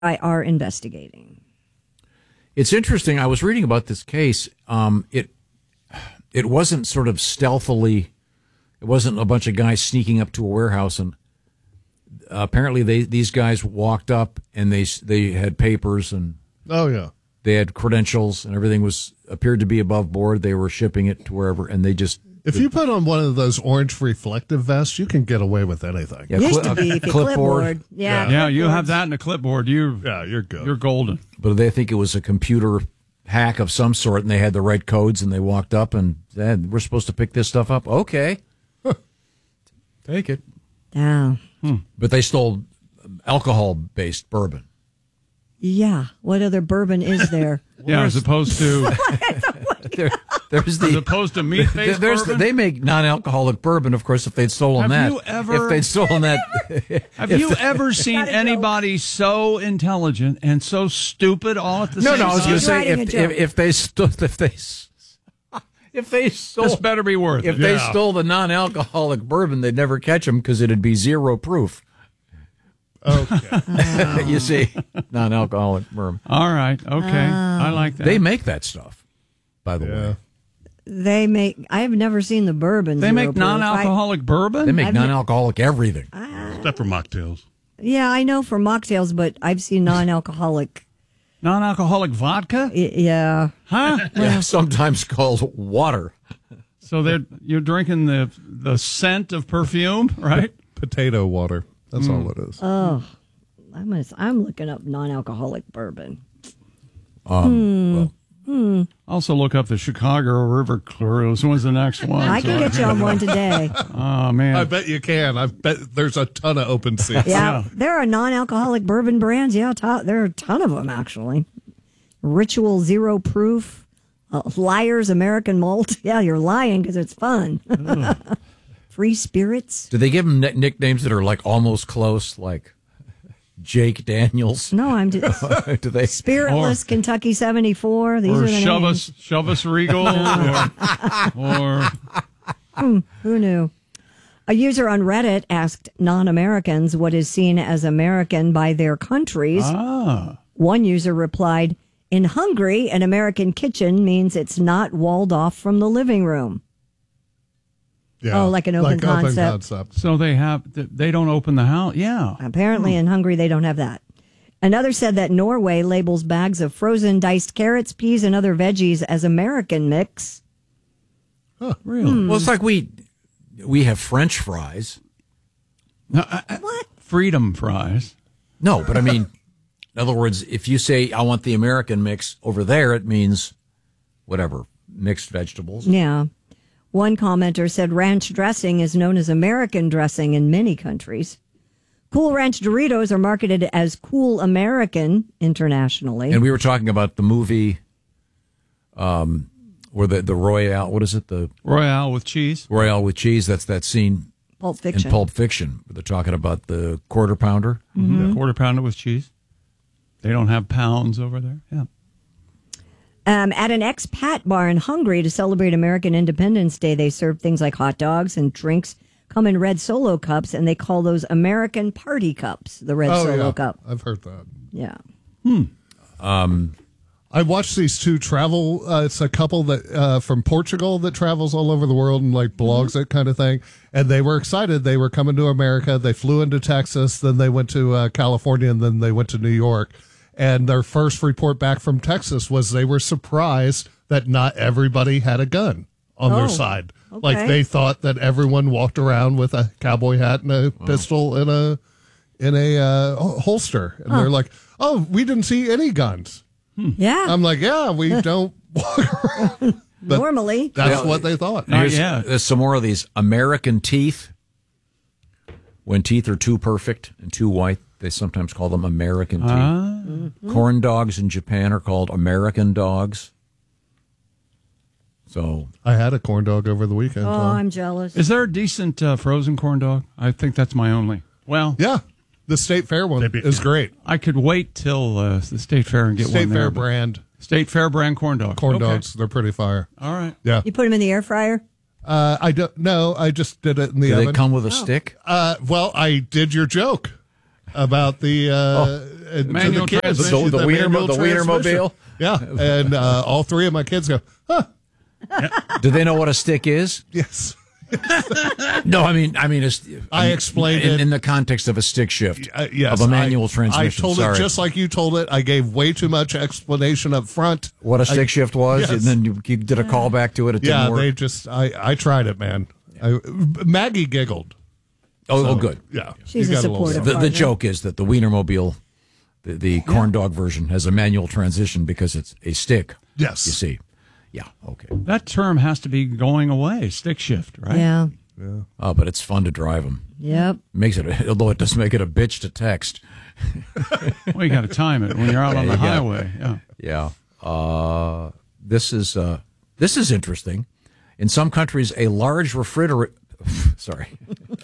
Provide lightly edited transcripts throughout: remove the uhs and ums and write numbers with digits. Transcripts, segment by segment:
are investigating. It's interesting. I was reading about this case. It wasn't sort of stealthily. It wasn't a bunch of guys sneaking up to a warehouse, and apparently these guys walked up and they had papers and they had credentials and everything appeared to be above board. They were shipping it to wherever, and they just. If you put on one of those orange reflective vests, you can get away with anything. Yeah, used to be clipboard. Yeah, you have that in a clipboard. You're good. You're golden. But they think it was a computer hack of some sort, and they had the right codes, and they walked up and said, "We're supposed to pick this stuff up." Okay, take it. Yeah. But they stole alcohol-based bourbon. Yeah. What other bourbon is there? Yeah, as opposed to there's the as opposed to meat-based bourbon. They make non-alcoholic bourbon, of course. If they'd stolen if they'd stolen that, have you ever seen anybody so intelligent and so stupid all at the same time? No, I was going to say if they stole, this better be worth it. If they stole the non-alcoholic bourbon, they'd never catch them because it'd be zero proof. Okay. You see, non-alcoholic bourbon. All right. Okay. I like that. They make that stuff, by the way. They make. I have never seen the bourbon. They make non-alcoholic bourbon. They make non-alcoholic everything. Except for mocktails. Yeah, I know for mocktails, but I've seen non-alcoholic. Non-alcoholic vodka? Yeah. Huh? Yeah, sometimes called water. So you're drinking the scent of perfume, right? Potato water. That's all it is. Oh, I'm looking up non-alcoholic bourbon. Also look up the Chicago River Cruise. When's the next one? I can get you on one today. Oh, man. I bet you can. I bet there's a ton of open seats. Yeah, there are non-alcoholic bourbon brands. Yeah, there are a ton of them, actually. Ritual Zero Proof, Liars American Malt. Yeah, you're lying because it's fun. Free Spirits. Do they give them nicknames that are like almost close, like Jake Daniels? No, I'm just Do they? Spiritless Kentucky 74. These or are the names. Shove Us Regal. Who knew? A user on Reddit asked non-Americans what is seen as American by their countries. One user replied, "In Hungary, an American kitchen means it's not walled off from the living room." Yeah, like an open concept. So they don't open the house. Yeah. Apparently in Hungary, they don't have that. Another said that Norway labels bags of frozen diced carrots, peas, and other veggies as American mix. Huh, really? Well, it's like we have French fries. What? Freedom fries. No, but I mean, in other words, if you say, I want the American mix over there, it means whatever, mixed vegetables. Yeah. One commenter said ranch dressing is known as American dressing in many countries. Cool Ranch Doritos are marketed as Cool American internationally. And we were talking about the movie where the Royale, what is it? The Royale with cheese. Royale with cheese. That's that scene Pulp Fiction. in Pulp Fiction where they're talking about the quarter pounder. Mm-hmm. The quarter pounder with cheese. They don't have pounds over there. Yeah. At an expat bar in Hungary to celebrate American Independence Day, they serve things like hot dogs and drinks come in red Solo cups, and they call those American Party Cups, the red Solo cup. I've heard that. Yeah. I watched these two travel. It's a couple that from Portugal that travels all over the world and like blogs that kind of thing. And they were excited. They were coming to America. They flew into Texas. Then they went to California, and then they went to New York. And their first report back from Texas was they were surprised that not everybody had a gun on their side. Okay. Like they thought that everyone walked around with a cowboy hat and a pistol in a holster. And they're like, "Oh, we didn't see any guns." Yeah. I'm like, "Yeah, we don't walk around." But normally. that's what they thought. There's some more of these American teeth. When teeth are too perfect and too white, they sometimes call them American teeth. Corn dogs in Japan are called American dogs. So I had a corn dog over the weekend. Oh, I'm jealous. Is there a decent frozen corn dog? I think that's my only. Well, yeah, the State Fair one is great. I could wait till the State Fair and get State one there. Fair brand. State Fair brand corn dog. Corn dogs, they're pretty fire. All right. Yeah. You put them in the air fryer? I don't know. I just did it in the do oven. they come with a stick? Well, I did your joke. about the Manual to the kids, transmission. The manual Wienermobile? Yeah, and all three of my kids go, huh? Do they know what a stick is? Yes. No, I mean, I explained it in the context of a stick shift, yes, of a manual transmission. I told it just like you told it. I gave way too much explanation up front. What a stick shift was, yes. and then you did a callback to it. It didn't work. I tried it, man. Maggie giggled. Oh, good. Yeah, She's you a got little supportive something. The joke is that the Wienermobile, the corn dog version, has a manual transmission because it's a stick. Yes. You see. Yeah, okay. That term has to be going away, stick shift, right? Yeah. Oh, but it's fun to drive them. Yep. Makes it, although it does make it a bitch to text. Well, you got to time it when you're out on the you got it. highway. Yeah. Yeah. This is interesting. In some countries, a large refrigerator. Sorry.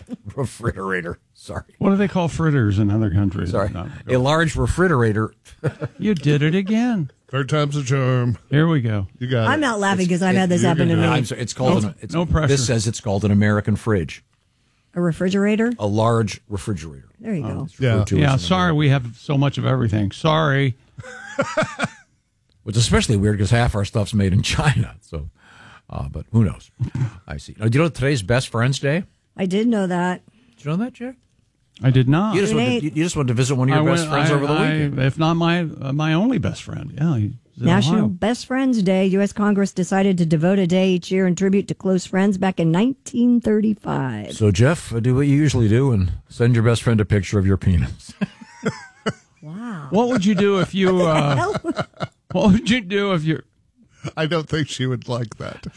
What do they call fritters in other countries? Sorry. No, A large refrigerator. you did it again. Third time's a charm. Here we go. You got I'm it. not laughing because I've had this happen to me. I'm sorry, it's called No pressure. This says it's called an American fridge. A refrigerator? A large refrigerator. There you go. It's referred to Yeah, as an sorry American- we have so much of everything. Sorry. Which is especially weird because half our stuff's made in China. So, but who knows? I see. Now, do you know today's Best Friends Day? I did know that. Did you know that, Jack? I did not. You just went to visit one of your best friends over the weekend. If not my only best friend. Yeah. He's in National Ohio. Best Friends Day. U.S. Congress decided to devote a day each year in tribute to close friends back in 1935. So, Jeff, do what you usually do and send your best friend a picture of your penis. Wow. What would you do if you? What would you do if you're? I don't think she would like that.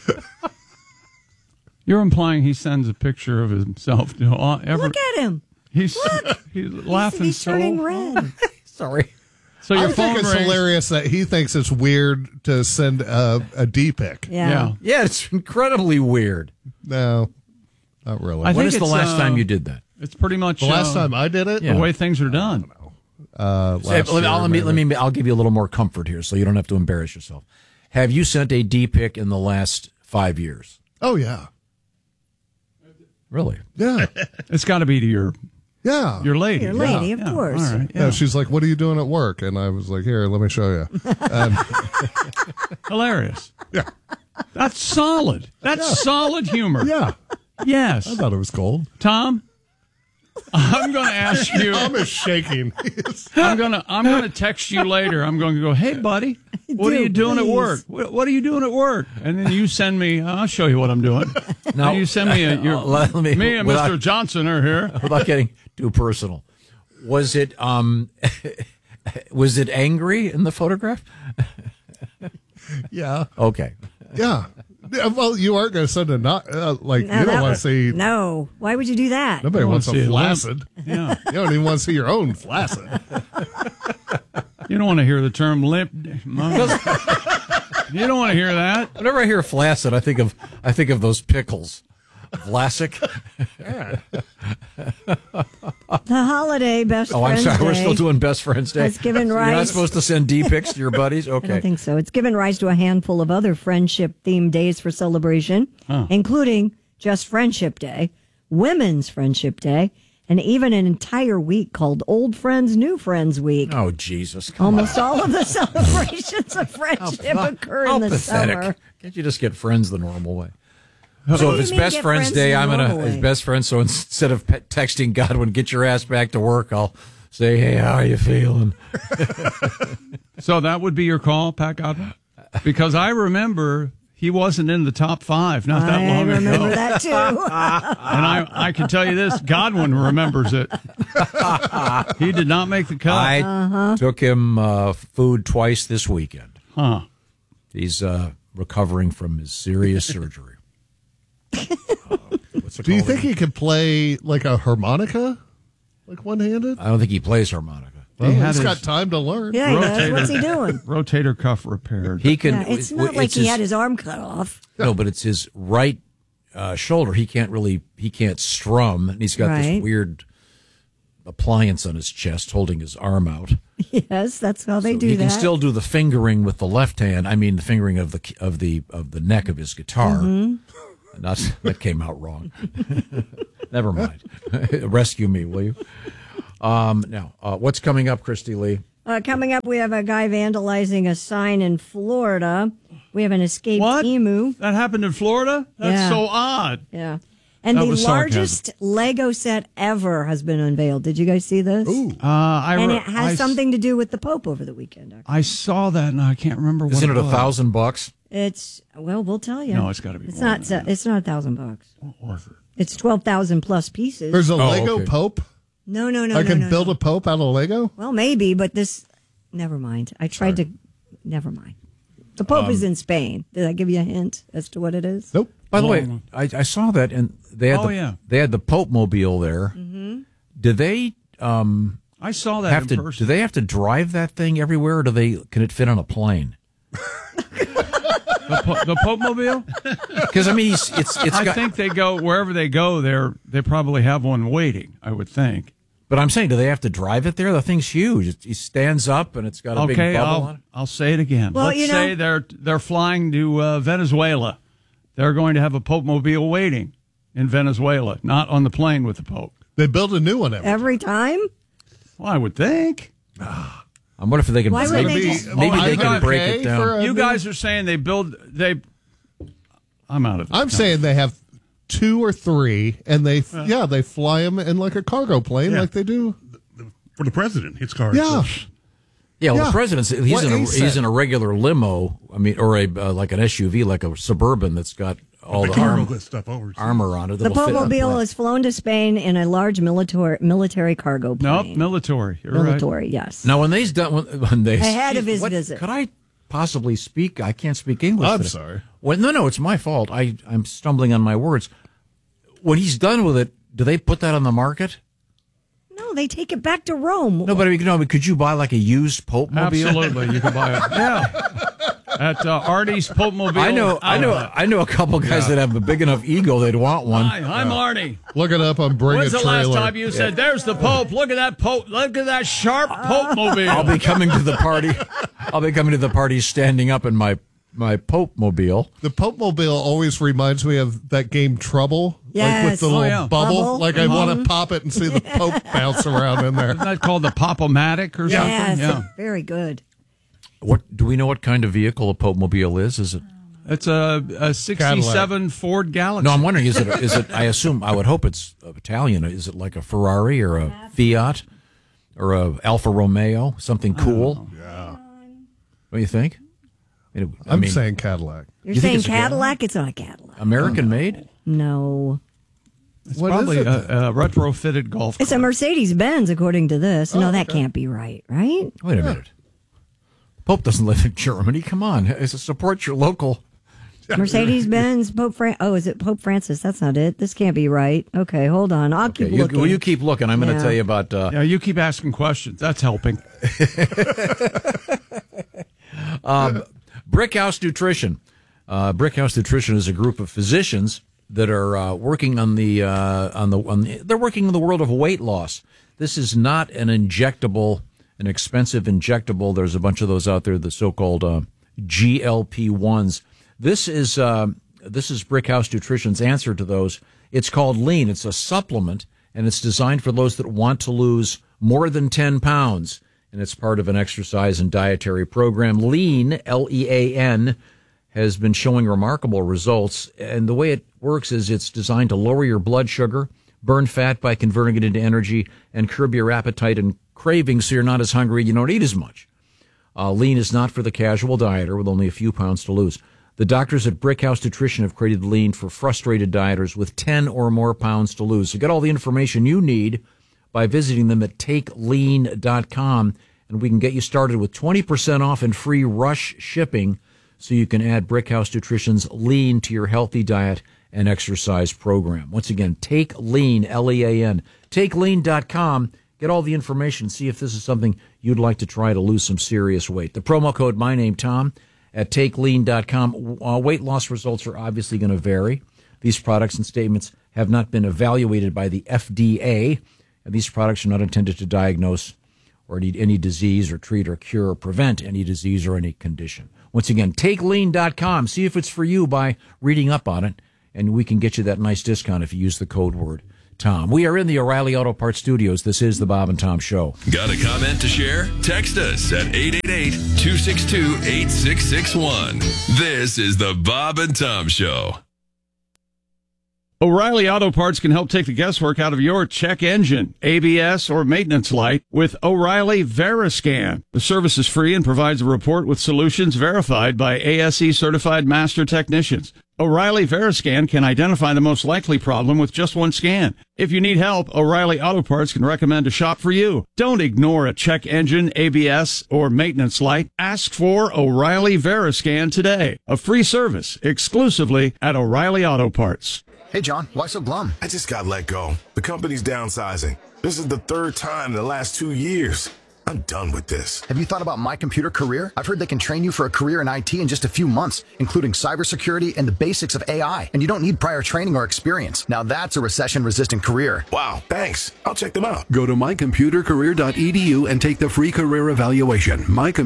You're implying he sends a picture of himself to Look at him. He's laughing He's so turning red. Sorry. So your I phone think it's rings. hilarious that he thinks it's weird to send a D pic. Yeah. Yeah, it's incredibly weird. No, not really. I When think is the it's, last time you did that? It's pretty much the last time I did it, the way things are done. last Say, year, maybe. I'll give you a little more comfort here so you don't have to embarrass yourself. Have you sent a D pic in the last 5 years? Oh yeah, Really? yeah, It's got to be to your yeah. lady. Your lady, Yeah, of yeah. course. All right. Yeah, she's like, "What are you doing at work?" And I was like, "Here, let me show you." Hilarious. Yeah, That's solid. That's solid humor. yeah. Yes. I thought it was cold. Tom, I'm going to ask you. Tom is shaking. I'm gonna text you later. I'm going to go, hey, buddy, what are you doing at work? What are you doing at work? And then you send me, I'll show you what I'm doing. Now- And you send me, me and without- Mr. Johnson are here. Without getting too personal, was it was it angry in the photograph? Yeah, Okay. yeah. Yeah, well, you aren't going to send a not like No, you don't that want was- to see. No. Why would you do that? Nobody wants see a it. flaccid. Yeah. You don't even want to see your own flaccid. You don't want to hear the term limp. You don't want to hear that. Whenever I hear flaccid, I think of those pickles. Vlasic. The holiday Best Oh, I'm Friends sorry. Day We're still doing Best Friends Day. has given You're not rise. supposed to send D pics to your buddies? I don't Okay. think so. It's given rise to a handful of other friendship-themed days for celebration, including Just Friendship Day, Women's Friendship Day, and even an entire week called Old Friends, New Friends Week. Oh, Jesus. Come Almost all of the celebrations of friendship occur How in the pathetic. summer. Can't you just get friends the normal way? What So do if you it's mean Best get Friends friends Day, the I'm normal going to, way? it's Best Friends, so instead of texting Godwin, get your ass back to work, I'll say, hey, how are you feeling? So that would be your call, Pat Godwin? Because I remember he wasn't in the top 5 not that I long remember ago. that too. And I can tell you this, Godwin remembers it. He did not make the cut. I took him food twice this weekend. Huh. He's recovering from his serious surgery. What's it Do you called think again? he could play like a harmonica, like one-handed? I don't think he plays harmonica. Well, He had he's his- got time to learn. Yeah, he does. Rotator. What's he doing? Rotator cuff repaired. He can. Yeah, it's not like he had his arm cut off. No, but it's his right shoulder. He can't strum, and he's got Right. this weird appliance on his chest holding his arm out. Yes, that's how they So do he that. can still do the fingering with the left hand. I mean, the fingering of the neck of his guitar. Mm-hmm. That came out wrong. Never mind. Rescue me, will you? Now, what's coming up, Christy Lee? Coming up, we have a guy vandalizing a sign in Florida. We have an escaped emu. That happened in Florida? That's Yeah. so odd. Yeah. And That the was largest Lego set ever has been unveiled. Did you guys see this? Ooh. And it has something to do with the Pope over the weekend. Actually. I saw that, and I can't remember what Isn't it was. $1,000? It's we'll tell you. No, it's gotta be It's more not. than that. It's not $1,000. What was it? It's 12,000 plus pieces. There's a Oh, Lego okay. Pope. No. I can build a Pope out of Lego. Well, maybe, but this. Never mind. I tried to. Never mind. The Pope is in Spain. Did I give you a hint as to what it is? Nope. By the way, I saw that, and they had they had the Pope Mobile there. Mm-hmm. Do they I saw that have in to? person. Do they have to drive that thing everywhere, or can it fit on a plane? The Pope Mobile? Because I mean, it's I got. think they go wherever they go. They probably have one waiting. I would think. But I'm saying, do they have to drive it there? The thing's huge. He stands up, and it's got a big bubble on it. I'll say it again. Well, Let's say they're flying to Venezuela. They're going to have a Pope Mobile waiting in Venezuela, not on the plane with the Pope. They build a new one Every time? Well, I would think. I wonder if they can. Why would maybe they just- maybe they can break it down. You guys are saying I'm out of it. I'm saying they have 2 or 3, and they fly them in like a cargo plane, like they do For the president, his car. Yeah. Yeah, well, the president's What he's in a regular limo. I mean, or a like an SUV, like a Suburban that's got all the stuff over. armor on it. The that'll fit Pope on a Mobile plane. has flown to Spain in a large military cargo Nope, plane. military. You're Military, yes. Now, when they's done, when they Ahead of his visit. could I possibly speak? I can't speak English. I'm today. sorry. Well, no, it's my fault. I'm stumbling on my words. When he's done with it, do they put that on the market? No, they take it back to Rome. No, but I mean, could you buy like a used Pope Mobile? Absolutely, you can buy it. Yeah, at Artie's Pope Mobile. I know a couple guys that have a big enough ego they'd want one. Hi, I'm Artie. Look it up on Bring When's a the Trailer. last time you said, "There's the Pope"? Look at that Pope. Look at that sharp Pope Mobile. I'll be coming to the party. I'll be coming to the party standing up in my Pope Mobile. The Pope Mobile always reminds me of that game Trouble. Yes. Like with the Oh, little yeah. bubble. Bubble. Like I want to pop it and see the Pope bounce around in there. Isn't that called the Pop-O-Matic or Yes, something? Yeah. very good. What do we know? What kind of vehicle a Pope Mobile is? Is it? It's a 67 Ford Galaxy. No, I'm wondering. Is it? I assume. I would hope it's Italian. Is it like a Ferrari or a Fiat or a Alfa Romeo? Something cool. Yeah. What do you think? I'm saying Cadillac. You're You think saying it's a Cadillac? It's not a Cadillac. American made. No. It's What probably is it? a retrofitted golf It's a cart. Mercedes-Benz, according to this. No, that okay. can't be right, right? Wait a minute. Pope doesn't live in Germany. Come on, support your local. Mercedes-Benz, is it Pope Francis? That's not it. This can't be right. Okay, hold on. I'll keep looking. You keep looking. I'm going to Yeah. tell you about. Yeah, you keep asking questions. That's helping. Brickhouse Nutrition. Brickhouse Nutrition is a group of physicians that are working on they're working in the world of weight loss. This is not an expensive injectable. There's a bunch of those out there, the so-called GLP-1s. This is Brickhouse Nutrition's answer to those. It's called Lean. It's a supplement, and it's designed for those that want to lose more than 10 pounds. And it's part of an exercise and dietary program. Lean, L-E-A-N, has been showing remarkable results. And the way it works is it's designed to lower your blood sugar, burn fat by converting it into energy, and curb your appetite and cravings so you're not as hungry, you don't eat as much. Lean is not for the casual dieter with only a few pounds to lose. The doctors at Brickhouse Nutrition have created Lean for frustrated dieters with 10 or more pounds to lose. So get all the information you need by visiting them at takelean.com, and we can get you started with 20% off and free rush shipping so you can add Brickhouse Nutrition's Lean to your healthy diet and exercise program. Once again, Take Lean, L-E-A-N, takelean.com. Get all the information. See if this is something you'd like to try to lose some serious weight. The promo code, my name, Tom, at takelean.com. Weight loss results are obviously going to vary. These products and statements have not been evaluated by the FDA, and these products are not intended to diagnose or any disease or treat or cure or prevent any disease or any condition. Once again, takelean.com. See if it's for you by reading up on it, and we can get you that nice discount if you use the code word. Tom. We are in the O'Reilly Auto Parts studios. This is the Bob and Tom Show. Got a comment to share? Text us at 888-262-8661. This is the Bob and Tom Show. O'Reilly Auto Parts can help take the guesswork out of your check engine, ABS, or maintenance light with O'Reilly Veriscan. The service is free and provides a report with solutions verified by ASE certified master technicians. O'Reilly Veriscan can identify the most likely problem with just one scan. If you need help, O'Reilly Auto Parts can recommend a shop for you. Don't ignore a check engine, ABS, or maintenance light. Ask for O'Reilly Veriscan today. A free service exclusively at O'Reilly Auto Parts. Hey, John, why so glum? I just got let go. The company's downsizing. This is the third time in the last 2 years. I'm done with this. Have you thought about My Computer Career? I've heard they can train you for a career in IT in just a few months, including cybersecurity and the basics of AI. And you don't need prior training or experience. Now that's a recession-resistant career. Wow, thanks. I'll check them out. Go to mycomputercareer.edu and take the free career evaluation.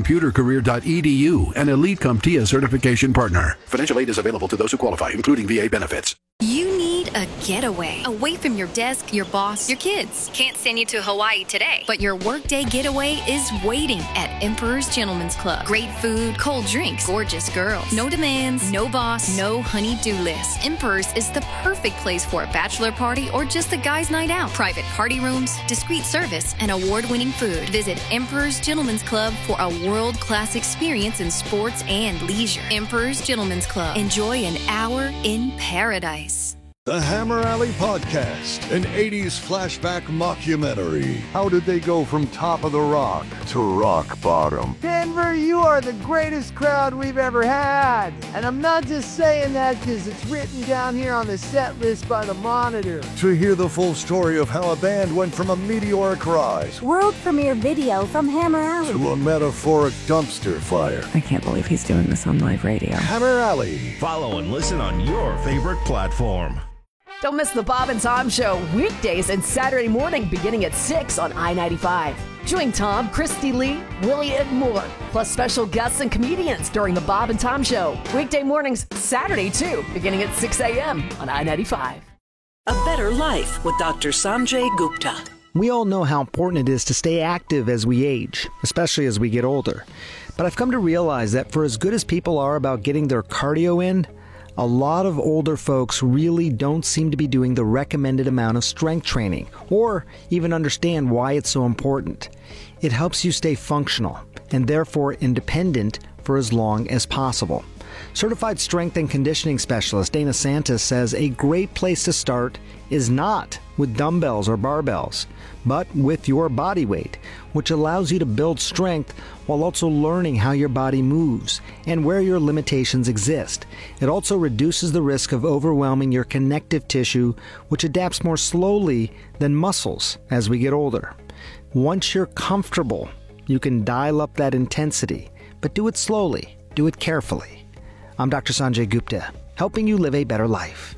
mycomputercareer.edu, an Elite CompTIA certification partner. Financial aid is available to those who qualify, including VA benefits. You need a getaway away from your desk, your boss, your kids. Can't send you to Hawaii today, but your workday getaway is waiting at Emperor's Gentleman's Club. Great food, cold drinks, gorgeous girls. No demands, no boss, no honey-do list. Emperor's is the perfect place for a bachelor party or just a guy's night out. Private party rooms, discreet service, and award-winning food. Visit Emperor's Gentleman's Club for a world-class experience in sports and leisure. Emperor's Gentleman's Club. Enjoy an hour in paradise. The Hammer Alley Podcast, an 80s flashback mockumentary. How did they go from top of the rock to rock bottom? Denver, you are the greatest crowd we've ever had. And I'm not just saying that because it's written down here on the set list by the Monitor. To hear the full story of how a band went from a meteoric rise, world premiere video from Hammer Alley, to a metaphoric dumpster fire. I can't believe he's doing this on live radio. Hammer Alley. Follow and listen on your favorite platform. Don't miss the Bob and Tom Show weekdays and Saturday morning beginning at 6 on I-95. Join Tom, Christy Lee, Willie, and more, plus special guests and comedians during the Bob and Tom Show. Weekday mornings, Saturday too, beginning at 6 a.m. on I-95. A Better Life with Dr. Sanjay Gupta. We all know how important it is to stay active as we age, especially as we get older. But I've come to realize that for as good as people are about getting their cardio in, a lot of older folks really don't seem to be doing the recommended amount of strength training, or even understand why it's so important. It helps you stay functional, and therefore independent for as long as possible. Certified strength and conditioning specialist Dana Santos says a great place to start is not with dumbbells or barbells, but with your body weight, which allows you to build strength while also learning how your body moves and where your limitations exist. It also reduces the risk of overwhelming your connective tissue, which adapts more slowly than muscles as we get older. Once you're comfortable, you can dial up that intensity, but do it slowly, do it carefully. I'm Dr. Sanjay Gupta, helping you live a better life.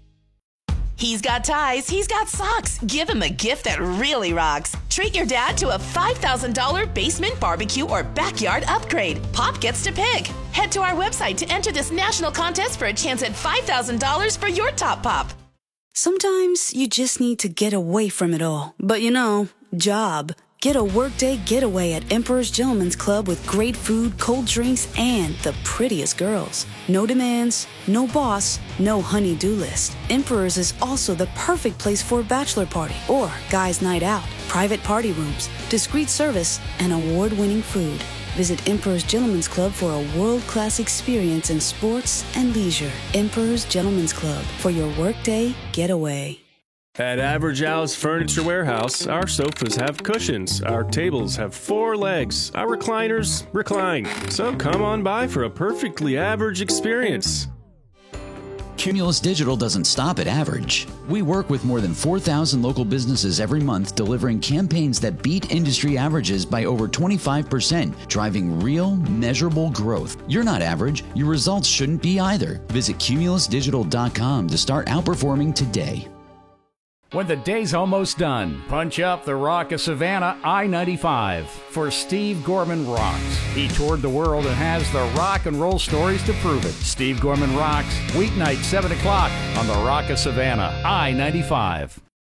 He's got ties, he's got socks. Give him a gift that really rocks. Treat your dad to a $5,000 basement barbecue or backyard upgrade. Pop gets to pick. Head to our website to enter this national contest for a chance at $5,000 for your top pop. Sometimes you just need to get away from it all. But job. Get a workday getaway at Emperor's Gentleman's Club with great food, cold drinks, and the prettiest girls. No demands, no boss, no honey-do list. Emperor's is also the perfect place for a bachelor party or guy's night out. Private party rooms, discreet service, and award-winning food. Visit Emperor's Gentleman's Club for a world-class experience in sports and leisure. Emperor's Gentleman's Club for your workday getaway. At Average Al's Furniture Warehouse, our sofas have cushions, our tables have 4 legs, our recliners recline. So come on by for a perfectly average experience. Cumulus Digital doesn't stop at average. We work with more than 4,000 local businesses every month, delivering campaigns that beat industry averages by over 25%, driving real, measurable growth. You're not average. Your results shouldn't be either. Visit cumulusdigital.com to start outperforming today. When the day's almost done, punch up the Rock of Savannah I-95 for Steve Gorman Rocks. He toured the world and has the rock and roll stories to prove it. Steve Gorman Rocks, weeknight 7 o'clock on the Rock of Savannah I-95.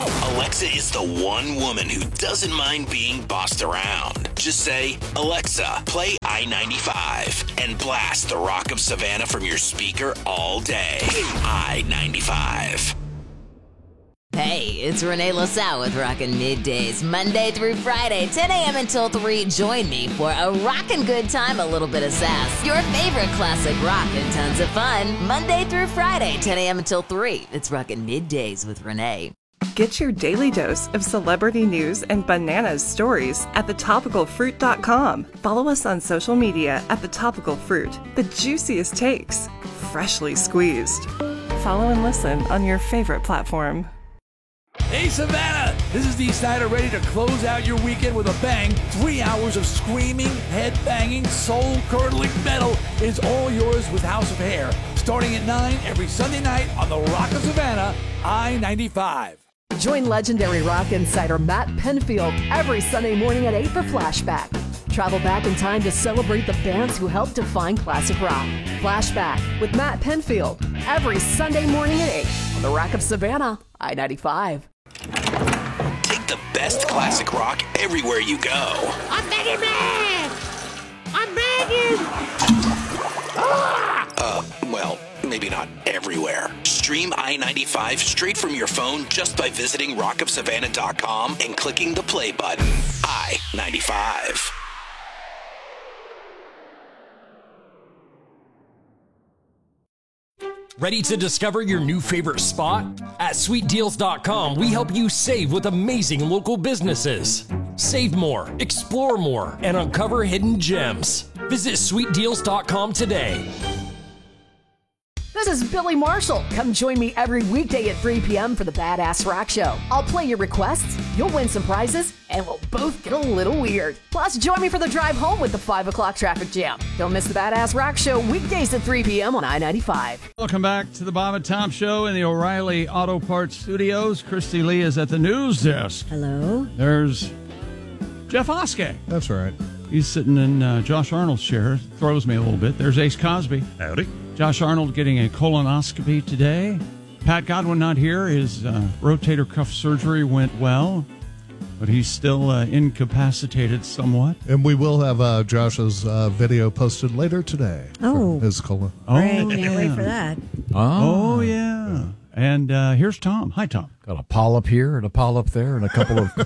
Alexa is the one woman who doesn't mind being bossed around. Just say, Alexa, play I-95 and blast the Rock of Savannah from your speaker all day. I-95. Hey, it's Renee LaSalle with Rockin' Middays, Monday through Friday, 10 a.m. until 3. Join me for a rockin' good time, a little bit of sass, your favorite classic rock, and tons of fun. Monday through Friday, 10 a.m. until 3. It's Rockin' Middays with Renee. Get your daily dose of celebrity news and bananas stories at thetopicalfruit.com. Follow us on social media at The Topical Fruit. The juiciest takes, freshly squeezed. Follow and listen on your favorite platform. Hey Savannah, this is Dee Snider ready to close out your weekend with a bang. 3 hours of screaming, head-banging, soul-curdling metal is all yours with House of Hair. Starting at 9 every Sunday night on the Rock of Savannah, I-95. Join legendary rock insider Matt Penfield every Sunday morning at 8 for Flashback. Travel back in time to celebrate the bands who helped define classic rock. Flashback with Matt Penfield every Sunday morning at 8 on the Rock of Savannah, I-95. Take the best classic rock everywhere you go. I'm begging, man! I'm begging! Well, maybe not everywhere. Stream I-95 straight from your phone just by visiting rockofsavannah.com and clicking the play button. I-95. Ready to discover your new favorite spot? At sweetdeals.com, we help you save with amazing local businesses. Save more, explore more, and uncover hidden gems. Visit sweetdeals.com today. This is Billy Marshall. Come join me every weekday at 3 p.m. for the Badass Rock Show. I'll play your requests, you'll win some prizes, and we'll both get a little weird. Plus, join me for the drive home with the 5 o'clock traffic jam. Don't miss the Badass Rock Show weekdays at 3 p.m. on I-95. Welcome back to the Bob and Tom Show in the O'Reilly Auto Parts Studios. Christy Lee is at the news desk. Hello. There's Jeff Oskey. That's right. He's sitting in Josh Arnold's chair. Throws me a little bit. There's Ace Cosby. Howdy. Josh Arnold getting a colonoscopy today. Pat Godwin not here. His rotator cuff surgery went well, but he's still incapacitated somewhat. And we will have Josh's video posted later today. Oh. His colon. Can't wait for that. Oh, yeah. And here's Tom. Hi, Tom. Got a polyp here and a polyp there and a couple of...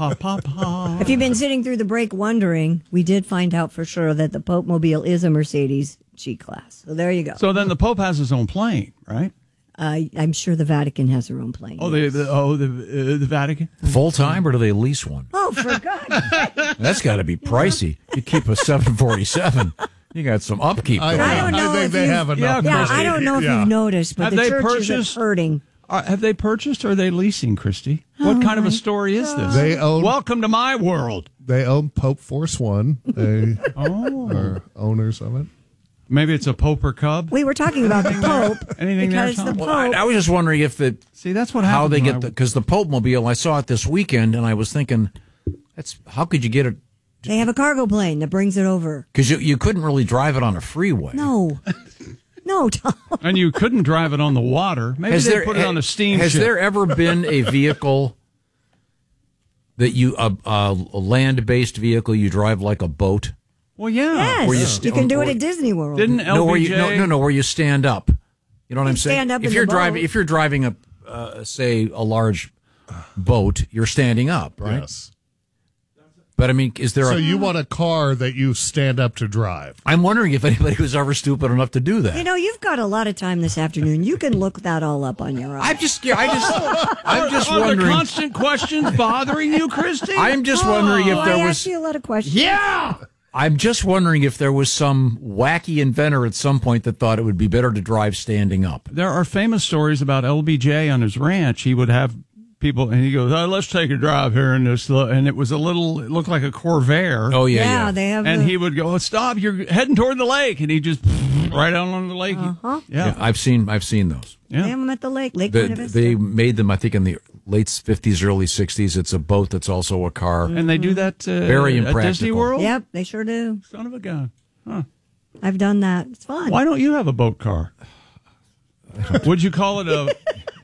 If you've been sitting through the break wondering, we did find out for sure that the Pope Mobile is a Mercedes G-Class. So there you go. So then the Pope has his own plane, right? I'm sure the Vatican has their own plane. Oh, yes. the Vatican? Full-time, or do they lease one? Oh, for God's sake. That's got to be pricey. You keep a 747. You got some upkeep. I don't know. I think they have enough. Yeah, I don't know if you've noticed, but the churches are hurting. Have they purchased or are they leasing, Christy? What kind of a story is this? They own. Welcome to my world. They own Pope Force One. They are owners of it. Maybe it's a Pope or Cub. We were talking about the Pope. Anything because there, the Tom? Pope. Well, I was just wondering if the that's what how happens they when get because the Pope Mobile. I saw it this weekend, and I was thinking, that's how could you get it? They have a cargo plane that brings it over. Because you couldn't really drive it on a freeway. No. No, Tom. And you couldn't drive it on the water. Maybe they put it on a steamship. Has there ever been a vehicle that a land-based vehicle you drive like a boat? Well, yeah. Yes, where you can do it at Disney World. Didn't LBJ? No, where you stand up. You know what I'm saying? Stand up if in you're the driving, boat. if you're driving say a large boat, you're standing up, right? Yes. But I mean, is there? So you want a car that you stand up to drive? I'm wondering if anybody was ever stupid enough to do that. You know, you've got a lot of time this afternoon. You can look that all up on your own. I'm just Are wondering. the constant questions bothering you, Christy? I'm just wondering if there I was. asked you a lot of questions. Yeah. I'm just wondering if there was some wacky inventor at some point that thought it would be better to drive standing up. There are famous stories about LBJ on his ranch. He would have people, and he goes, let's take a drive here in this, and it looked like a Corvair. Oh, yeah. They have and he would go, stop, you're heading toward the lake, and he just right out on the lake. Uh-huh. Yeah, I've seen those. They have them at the lake. Lake Buena Vista. They made them, I think, in the late 50s, early 60s. It's a boat that's also a car. And they do that very at impractical. Disney World? Yep, they sure do. Son of a gun. Huh. I've done that. It's fun. Why don't you have a boat car? Would you call it a...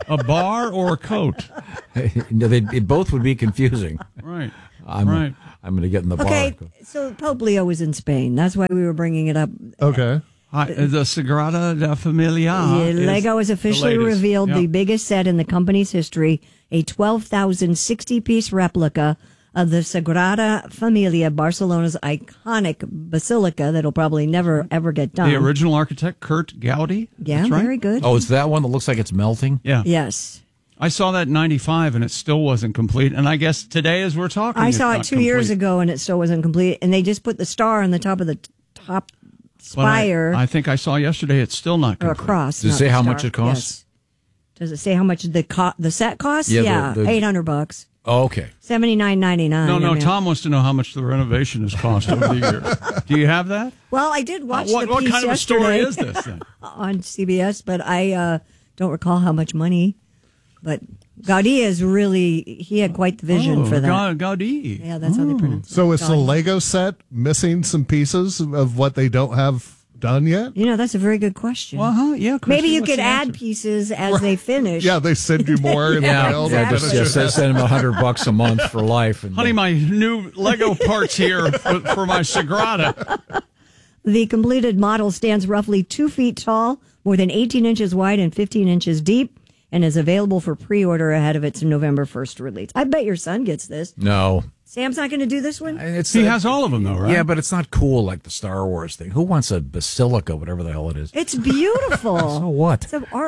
A bar or a coat? No, both would be confusing. Right. I'm going to get in the bar. Okay, so Pope Leo was in Spain. That's why we were bringing it up. Okay. The Sagrada de Familia. Lego has officially revealed the biggest set in the company's history, a 12,060-piece replica of the Sagrada Familia, Barcelona's iconic basilica that'll probably never, ever get done. The original architect, Kurt Gaudi. Yeah, That's right. very good. Oh, it's that one that looks like it's melting? Yeah. Yes. I saw that in 95 and it still wasn't complete. And I guess today as we're talking, I it's saw it not 2 years complete. ago and it still wasn't complete. And they just put the star on the top of the top spire. I think I saw yesterday it's still not complete. Or a cross. Does it say how much it costs? Yes. Does it say how much the set costs? Yeah, the $800. Oh, okay. $79.99. No, Tom wants to know how much the renovation has cost over the years. Do you have that? Well, I did watch what the piece kind of a story yesterday is this then? on CBS, but I don't recall how much money. But Gaudi he had quite the vision for that. Gaudi. Yeah, that's how they pronounce it. So is the Gaudi. Lego set missing some pieces of what they don't have done yet? That's a very good question. Yeah. Maybe you could add pieces as they finish. Yeah, they send you more in the mail. Just send them $100 a month for life. And Honey, my new Lego parts here for my Sagrada. The completed model stands roughly 2 feet tall, more than 18 inches wide and 15 inches deep, and is available for pre-order ahead of its November 1st release. I bet your son gets this. No. Sam's not going to do this one? He has all of them, though, right? Yeah, but it's not cool like the Star Wars thing. Who wants a basilica, whatever the hell it is? It's beautiful. So what?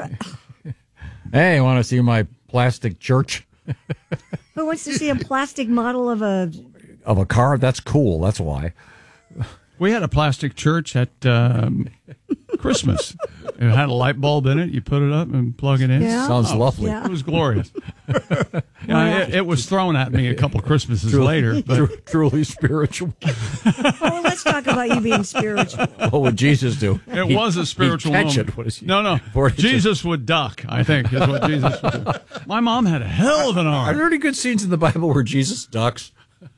Hey, want to see my plastic church? Who wants to see a plastic model of a car? That's cool. That's why. We had a plastic church at Christmas. It had a light bulb in it. You put it up and plug it in. Yeah. Sounds lovely. Yeah. It was glorious. It was thrown at me a couple Christmases later. But truly spiritual. Oh, let's talk about you being spiritual. What would Jesus do? It was a spiritual catch moment. it. What is he? No. Jesus would duck, I think, is what Jesus would do. My mom had a hell of an arm. Are there any good scenes in the Bible where Jesus ducks?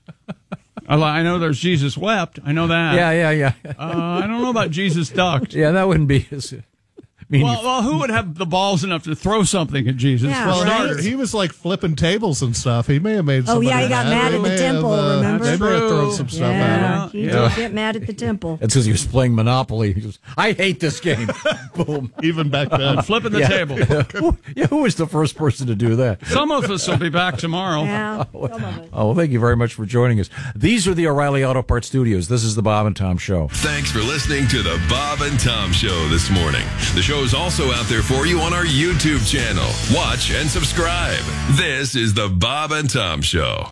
I know there's Jesus wept. I know that. Yeah. I don't know about Jesus ducked. Yeah, that wouldn't be as... Well, who would have the balls enough to throw something at Jesus? Yeah, for right. starters? He was like flipping tables and stuff. He may have made Oh, somebody yeah, he got mad at the temple, remember? They may have thrown some stuff at him. He did get mad at the temple. That's because he was playing Monopoly. He goes, I hate this game. Boom. Even back then. I'm flipping the table. Who was the first person to do that? Some of us will be back tomorrow. Yeah, some of us. Oh, well, thank you very much for joining us. These are the O'Reilly Auto Parts Studios. This is the Bob and Tom Show. Thanks for listening to the Bob and Tom Show this morning. The show is also out there for you on our YouTube channel. Watch and subscribe. This is the Bob and Tom Show.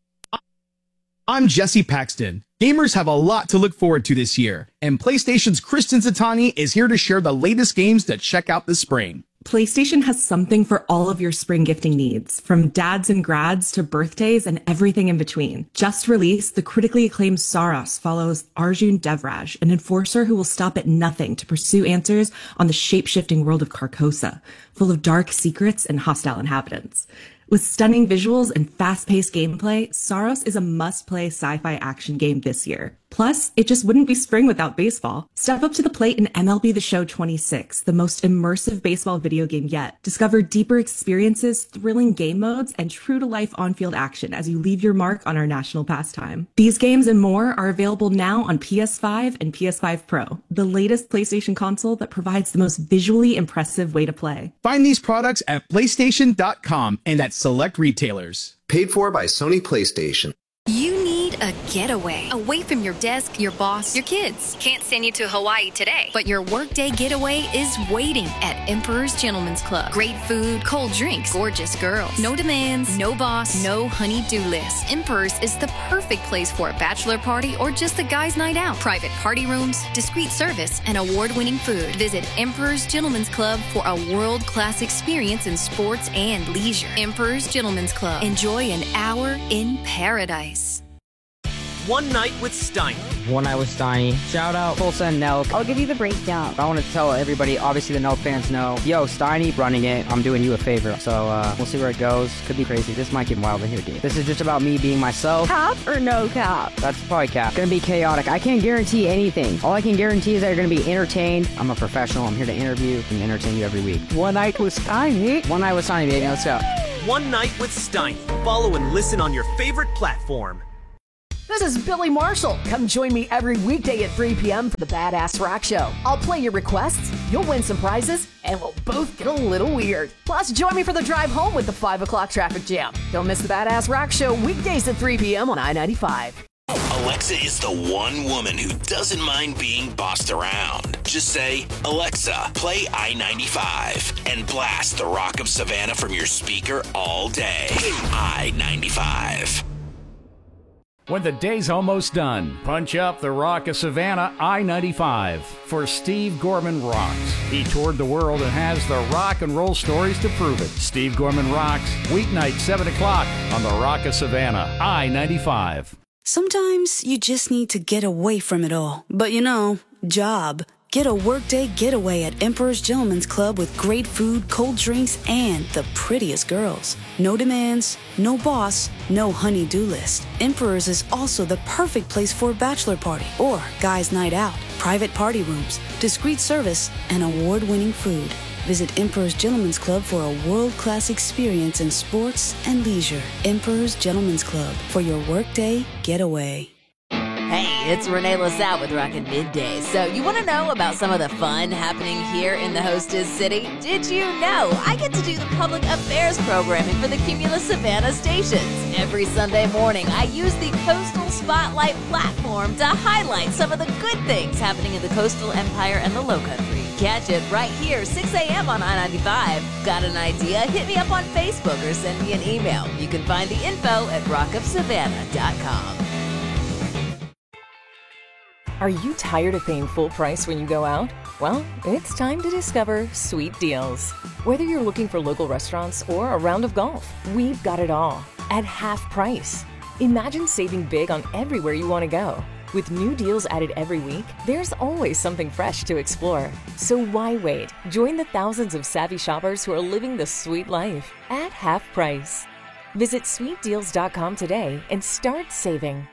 I'm Jesse Paxton. Gamers have a lot to look forward to this year, and PlayStation's Kristen Zatani is here to share the latest games to check out this spring. PlayStation has something for all of your spring gifting needs, from dads and grads to birthdays and everything in between. Just released, the critically acclaimed Saros follows Arjun Devraj, an enforcer who will stop at nothing to pursue answers on the shape-shifting world of Carcosa, full of dark secrets and hostile inhabitants. With stunning visuals and fast-paced gameplay, Saros is a must-play sci-fi action game this year. Plus, it just wouldn't be spring without baseball. Step up to the plate in MLB The Show 26, the most immersive baseball video game yet. Discover deeper experiences, thrilling game modes, and true-to-life on-field action as you leave your mark on our national pastime. These games and more are available now on PS5 and PS5 Pro, the latest PlayStation console that provides the most visually impressive way to play. Find these products at PlayStation.com and at select retailers. Paid for by Sony PlayStation. You need a getaway away from your desk, your boss, your kids. Can't send you to Hawaii today, but your workday getaway is waiting at Emperor's Gentleman's Club. Great food, cold drinks, gorgeous girls. No demands, no boss, no honey-do list. Emperor's is the perfect place for a bachelor party or just a guy's night out. Private party rooms, discreet service, and award-winning food. Visit Emperor's Gentleman's Club for a world-class experience in sports and leisure. Emperor's Gentleman's Club. Enjoy an hour in paradise. One Night with Steiner, One Night with Steiny. Shout out Tulsa and Nelk. I'll give you the breakdown. I want to tell everybody, obviously the Nelk fans know, yo, Steiny running it, I'm doing you a favor. So we'll see where it goes. Could be crazy. This might get wild in here, dude. This is just about me being myself. Cap or no cap? That's probably cap. Gonna be chaotic. I can't guarantee anything. All I can guarantee is that you're gonna be entertained. I'm a professional. I'm here to interview and entertain you every week. One Night with Steiny. One Night with Steiny, baby. Let's go. One Night with Steiny. Follow and listen on your favorite platform. This is Billy Marshall. Come join me every weekday at 3 p.m. for the Badass Rock Show. I'll play your requests, you'll win some prizes, and we'll both get a little weird. Plus, join me for the drive home with the 5 o'clock traffic jam. Don't miss the Badass Rock Show weekdays at 3 p.m. on I-95. Alexa is the one woman who doesn't mind being bossed around. Just say, Alexa, play I-95 and blast the Rock of Savannah from your speaker all day. I-95. When the day's almost done, punch up the Rock of Savannah I-95 for Steve Gorman Rocks. He toured the world and has the rock and roll stories to prove it. Steve Gorman Rocks, weeknight 7 o'clock on the Rock of Savannah I-95. Sometimes you just need to get away from it all. But you know, job. Get a workday getaway at Emperor's Gentlemen's Club with great food, cold drinks, and the prettiest girls. No demands, no boss, no honey-do list. Emperor's is also the perfect place for a bachelor party or guys' night out. Private party rooms, discreet service, and award-winning food. Visit Emperor's Gentlemen's Club for a world-class experience in sports and leisure. Emperor's Gentlemen's Club for your workday getaway. Hey, it's Renee LaSalle with Rockin' Middays. So you want to know about some of the fun happening here in the hostess city? Did you know I get to do the public affairs programming for the Cumulus Savannah stations? Every Sunday morning, I use the Coastal Spotlight platform to highlight some of the good things happening in the coastal empire and the Lowcountry. Catch it right here, 6 a.m. on I-95. Got an idea? Hit me up on Facebook or send me an email. You can find the info at rockofsavannah.com. Are you tired of paying full price when you go out? Well, it's time to discover Sweet Deals. Whether you're looking for local restaurants or a round of golf, we've got it all at half price. Imagine saving big on everywhere you want to go. With new deals added every week, there's always something fresh to explore. So why wait? Join the thousands of savvy shoppers who are living the sweet life at half price. Visit sweetdeals.com today and start saving.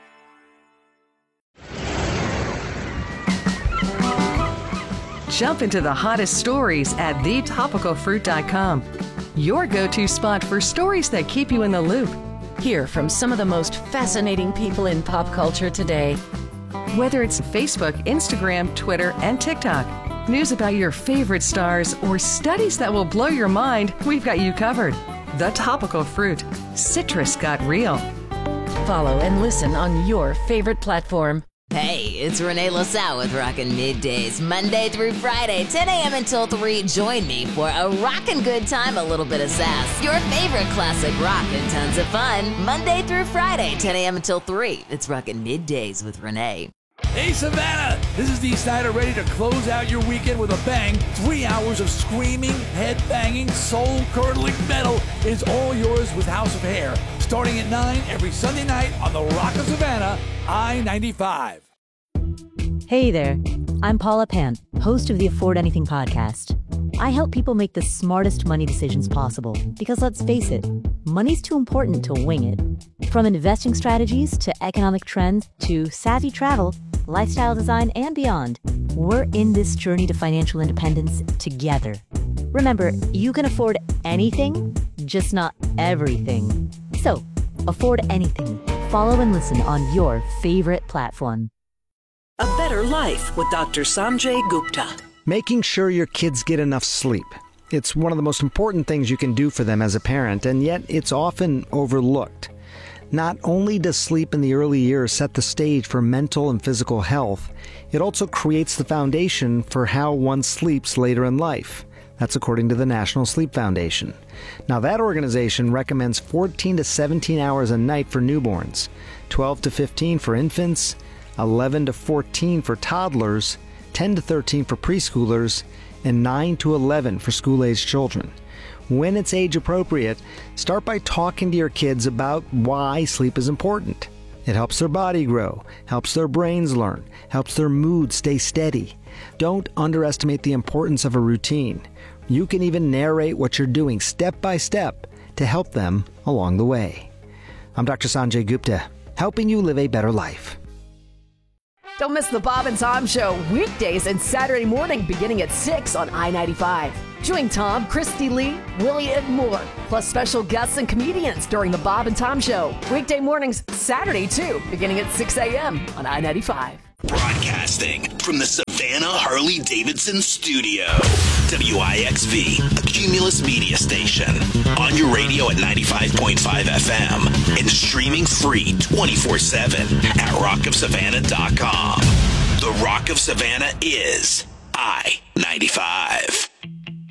Jump into the hottest stories at thetopicalfruit.com. Your go-to spot for stories that keep you in the loop. Hear from some of the most fascinating people in pop culture today. Whether it's Facebook, Instagram, Twitter, and TikTok, news about your favorite stars, or studies that will blow your mind, we've got you covered. The Topical Fruit. Citrus got real. Follow and listen on your favorite platform. Hey, it's Renee LaSalle with Rockin' Middays, Monday through Friday, 10 a.m. until 3. Join me for a rockin' good time, a little bit of sass. Your favorite classic rock and tons of fun. Monday through Friday, 10 a.m. until 3. It's Rockin' Middays with Renee. Hey, Savannah! This is Dee Snider ready to close out your weekend with a bang. 3 hours of screaming, head-banging, soul-curdling metal is all yours with House of Hair. Starting at 9 every Sunday night on the Rock of Savannah, I-95. Hey there, I'm Paula Pant, host of the Afford Anything podcast. I help people make the smartest money decisions possible because let's face it, money's too important to wing it. From investing strategies to economic trends to savvy travel, lifestyle design, and beyond, we're in this journey to financial independence together. Remember, you can afford anything, just not everything. So, afford anything. Follow and listen on your favorite platform. A Better Life with Dr. Sanjay Gupta. Making sure your kids get enough sleep. It's one of the most important things you can do for them as a parent, and yet it's often overlooked. Not only does sleep in the early years set the stage for mental and physical health, it also creates the foundation for how one sleeps later in life. That's according to the National Sleep Foundation. Now, that organization recommends 14 to 17 hours a night for newborns, 12 to 15 for infants, 11 to 14 for toddlers, 10 to 13 for preschoolers, and 9 to 11 for school-aged children. When it's age appropriate, start by talking to your kids about why sleep is important. It helps their body grow, helps their brains learn, helps their mood stay steady. Don't underestimate the importance of a routine. You can even narrate what you're doing step by step to help them along the way. I'm Dr. Sanjay Gupta, helping you live a better life. Don't miss the Bob and Tom Show weekdays and Saturday morning beginning at 6 on I-95. Join Tom, Christy Lee, Willie, and more, plus special guests and comedians during the Bob and Tom Show. Weekday mornings, Saturday too, beginning at 6 a.m. on I-95. Broadcasting from the Savannah Harley-Davidson studio. WIXV, a Cumulus media station. On your radio at 95.5 FM and streaming free 24/7 at rockofsavannah.com. The Rock of Savannah is I-95.